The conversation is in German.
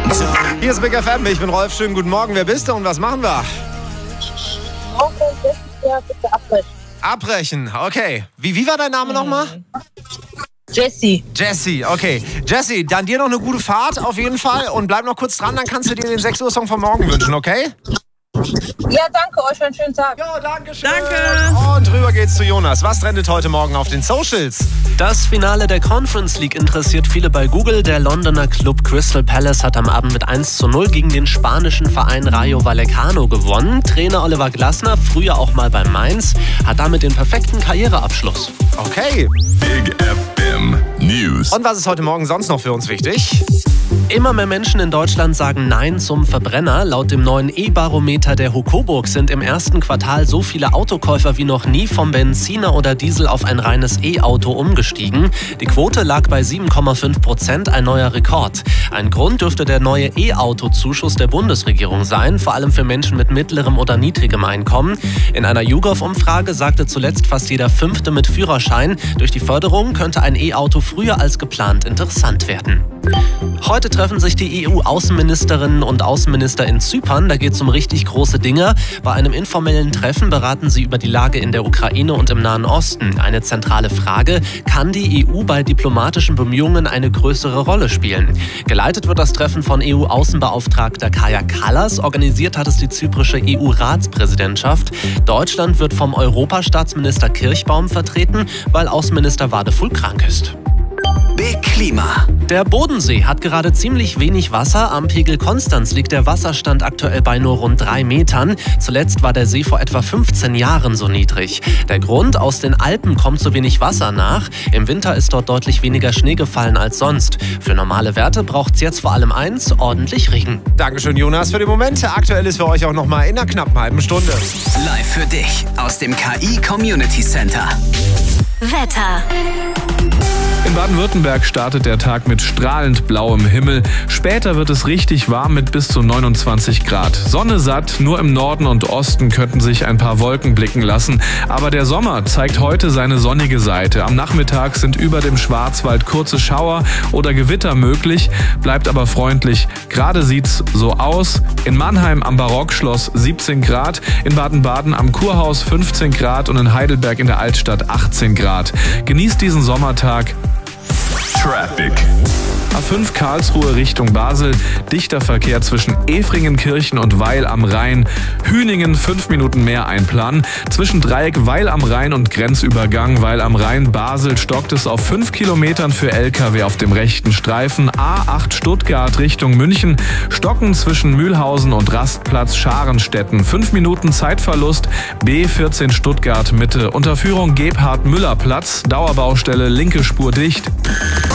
Hier ist Big FM, ich bin Rolf, schönen guten Morgen. Wer bist du und was machen wir? Bitte abbrechen. Abbrechen, okay. Wie war dein Name nochmal? Jessie, okay. Jessie, dann dir noch eine gute Fahrt auf jeden Fall und bleib noch kurz dran, dann kannst du dir den 6 Uhr Song von morgen wünschen, okay? Ja, danke, euch einen schönen Tag. Ja, danke schön. Danke. Und rüber geht's zu Jonas. Was trendet heute Morgen auf den Socials? Das Finale der Conference League interessiert viele bei Google. Der Londoner Club Crystal Palace hat am Abend mit 1:0 gegen den spanischen Verein Rayo Vallecano gewonnen. Trainer Oliver Glasner, früher auch mal bei Mainz, hat damit den perfekten Karriereabschluss. Okay. Big FM News. Und was ist heute Morgen sonst noch für uns wichtig? Immer mehr Menschen in Deutschland sagen Nein zum Verbrenner. Laut dem neuen E-Barometer der Hukoburg sind im ersten Quartal so viele Autokäufer wie noch nie vom Benziner oder Diesel auf ein reines E-Auto umgestiegen. Die Quote lag bei 7,5%, ein neuer Rekord. Ein Grund dürfte der neue E-Auto-Zuschuss der Bundesregierung sein, vor allem für Menschen mit mittlerem oder niedrigem Einkommen. In einer YouGov-Umfrage sagte zuletzt fast jeder Fünfte mit Führerschein, durch die Förderung könnte ein E-Auto früher als geplant interessant werden. Heute treffen sich die EU-Außenministerinnen und Außenminister in Zypern. Da geht es um richtig große Dinge. Bei einem informellen Treffen beraten sie über die Lage in der Ukraine und im Nahen Osten. Eine zentrale Frage: Kann die EU bei diplomatischen Bemühungen eine größere Rolle spielen? Geleitet wird das Treffen von EU-Außenbeauftragter Kaja Kallas. Organisiert hat es die zyprische EU-Ratspräsidentschaft. Deutschland wird vom Europastaatsminister Kirchbaum vertreten, weil Außenminister Wadefuhl krank ist. Big Klima. Der Bodensee hat gerade ziemlich wenig Wasser. Am Pegel Konstanz liegt der Wasserstand aktuell bei nur rund 3 Metern. Zuletzt war der See vor etwa 15 Jahren so niedrig. Der Grund: aus den Alpen kommt so wenig Wasser nach. Im Winter ist dort deutlich weniger Schnee gefallen als sonst. Für normale Werte braucht es jetzt vor allem eins: ordentlich Regen. Dankeschön, Jonas, für den Moment. Aktuell ist für euch auch noch mal in einer knappen halben Stunde. Live für dich aus dem KI Community Center. Wetter. In Baden-Württemberg startet der Tag mit strahlend blauem Himmel. Später wird es richtig warm mit bis zu 29 Grad. Sonne satt, nur im Norden und Osten könnten sich ein paar Wolken blicken lassen. Aber der Sommer zeigt heute seine sonnige Seite. Am Nachmittag sind über dem Schwarzwald kurze Schauer oder Gewitter möglich, bleibt aber freundlich. Gerade sieht's so aus. In Mannheim am Barockschloss 17 Grad, in Baden-Baden am Kurhaus 15 Grad und in Heidelberg in der Altstadt 18 Grad. Genießt diesen Sommertag. Traffic. A5 Karlsruhe Richtung Basel, dichter Verkehr zwischen Efringenkirchen und Weil am Rhein. Hüningen 5 Minuten mehr einplanen. Zwischen Dreieck Weil am Rhein und Grenzübergang Weil am Rhein Basel stockt es auf 5 Kilometern für LKW auf dem rechten Streifen. A8 Stuttgart Richtung München, stocken zwischen Mühlhausen und Rastplatz Scharenstetten. 5 Minuten Zeitverlust. B14 Stuttgart Mitte, Unterführung Gebhard-Müller-Platz, Dauerbaustelle, linke Spur dicht.